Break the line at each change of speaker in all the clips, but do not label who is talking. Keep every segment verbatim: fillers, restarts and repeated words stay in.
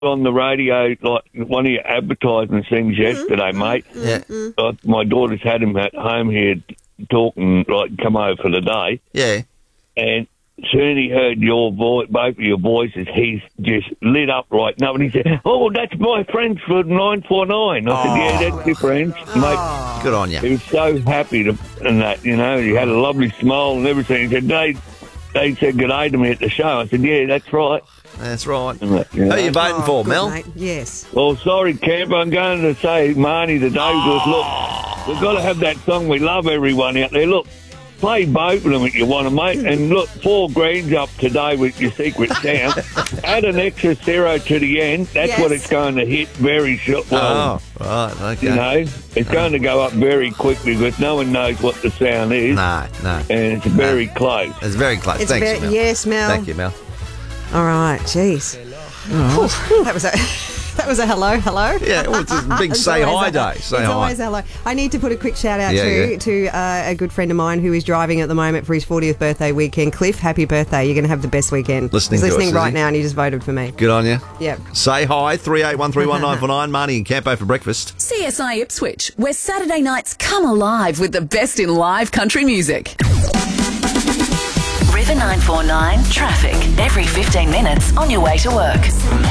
on the radio, like one of your advertising things yesterday, mate.
Yeah.
Like, my daughter's had him at home here talking, like, come over for the day.
Yeah.
And soon he heard your voice, both of your voices, he's just lit up right now. And he said, oh, that's my friends for nine four nine. I said, yeah, that's your friends, mate.
Good on you.
He was so happy to, and that, you know, he had a lovely smile and everything. He said, they, they said good day to me at the show. I said, yeah, that's right.
That's right.
And that, you
Who
know.
are you voting
Oh,
for,
good,
Mel?
mate. Yes.
Well, sorry, Camp, I'm going to say Marnie today because, look, we've got to have that song we love, everyone out there. Look, play both of them if you want to, mate. And look, four greens up today with your secret sound. Add an extra zero to the end. That's
Yes.
what it's going to hit very short. Well,
Oh, right, okay.
you know, it's going to go up very quickly because no one knows what the sound is.
No, no.
And it's very close.
It's very close.
It's
Thanks,
very-
Mel.
yes, Mel.
Thank you, Mel.
All right. Jeez. Whew, that was a that was a hello, hello.
Yeah, well, it's a big
It's
say
always
hi
a-
day. Say
it's
hi.
always a hello. I need to put a quick shout out
Yeah,
to
yeah.
to uh, a good friend of mine who is driving at the moment for his fortieth birthday weekend. Cliff, happy birthday! You're going to have the best weekend.
Listening
He's
to us,
listening
is
right
he?
now, and he just voted for me.
Good on you.
Yep.
Say hi, three eight one three one nine four nine. Marnie and Campo for breakfast.
C S I Ipswich, where Saturday nights come alive with the best in live country music. River nine four nine traffic every fifteen minutes on your way to work.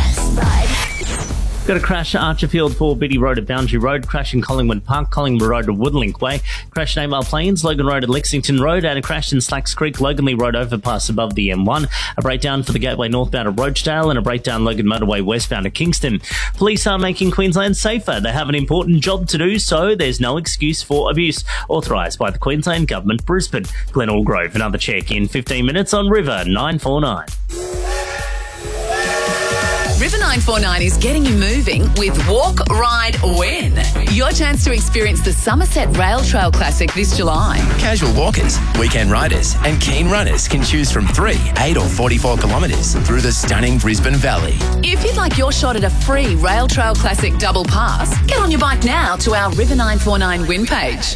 Got a crash at Archerfield for Biddy Road at Boundary Road, crash in Collingwood Park, Collingwood Road at Woodlink Way, crash at Amar Plains, Logan Road at Lexington Road, and a crash in Slacks Creek, Loganley Road overpass above the M one, a breakdown for the Gateway northbound at Roachdale, and a breakdown Logan Motorway westbound at Kingston. Police are making Queensland safer. They have an important job to do, so there's no excuse for abuse. Authorised by the Queensland Government, Brisbane. Glen Allgrove, another check in fifteen minutes on River nine four nine.
River nine four nine is getting you moving with Walk, Ride, Win. Your chance to experience the Somerset Rail Trail Classic this July.
Casual walkers, weekend riders and keen runners can choose from three, eight or forty-four kilometres through the stunning Brisbane Valley.
If you'd like your shot at a free Rail Trail Classic double pass, get on your bike now to our River nine four nine Win page.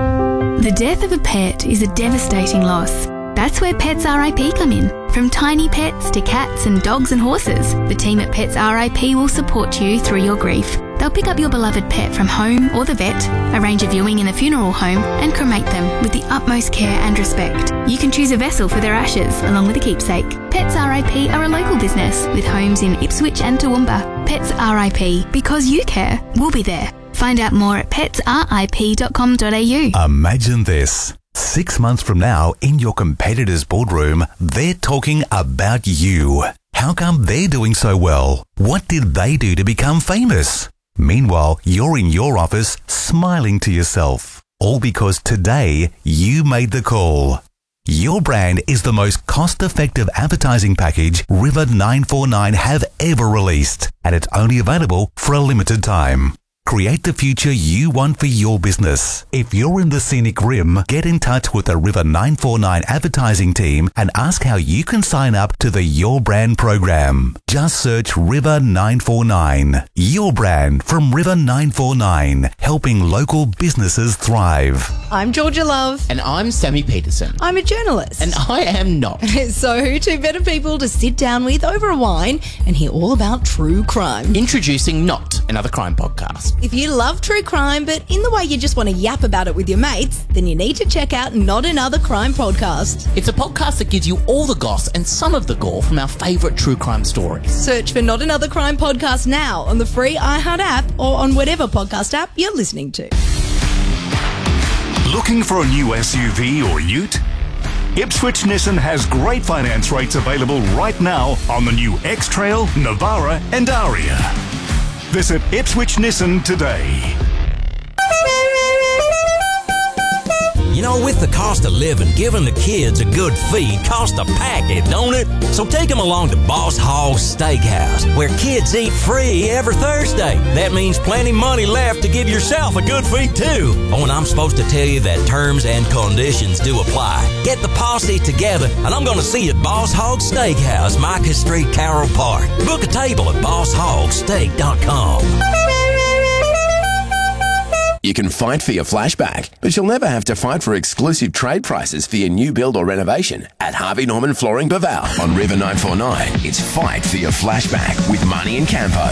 The death of a pet is a devastating loss. That's where Pets R I P come in. From tiny pets to cats and dogs and horses, the team at Pets R I P will support you through your grief. They'll pick up your beloved pet from home or the vet, arrange a viewing in a funeral home, and cremate them with the utmost care and respect. You can choose a vessel for their ashes, along with a keepsake. Pets R I P are a local business with homes in Ipswich and Toowoomba. Pets R I P, because you care, we'll be there. Find out more at pets r i p dot com dot a u.
Imagine this. Six months from now, in your competitor's boardroom, they're talking about you. How come they're doing so well? What did they do to become famous? Meanwhile, you're in your office smiling to yourself. All because today you made the call. Your brand is the most cost-effective advertising package River nine four nine have ever released, and it's only available for a limited time. Create the future you want for your business. If you're in the scenic rim, get in touch with the River nine four nine advertising team and ask how you can sign up to the Your Brand program. Just search River nine four nine. Your Brand from River nine four nine, helping local businesses thrive.
I'm Georgia Love.
And I'm Sammy Peterson.
I'm a journalist.
And I am not.
So, two better people to sit down with over a wine and hear all about true crime.
Introducing Not, another crime podcast.
If you love true crime, but in the way you just want to yap about it with your mates, then you need to check out Not Another Crime Podcast.
It's a podcast that gives you all the goss and some of the gore from our favourite true crime stories.
Search for Not Another Crime Podcast now on the free iHeart app or on whatever podcast app you're listening to.
Looking for a new S U V or ute? Ipswich Nissan has great finance rates available right now on the new X-Trail, Navara and Aria. Visit Ipswich Nissan today.
You know, with the cost of living, giving the kids a good feed costs a packet, don't it? So take them along to Boss Hog Steakhouse, where kids eat free every Thursday. That means plenty money left to give yourself a good feed, too. Oh, and I'm supposed to tell you that terms and conditions do apply. Get the posse together, and I'm going to see you at Boss Hog Steakhouse, Micah Street, Carroll Park. Book a table at boss hog steak dot com.
You can fight for your flashback, but you'll never have to fight for exclusive trade prices for your new build or renovation at Harvey Norman Flooring Baval. On River nine four nine, it's Fight for Your Flashback with Marnie and Campo.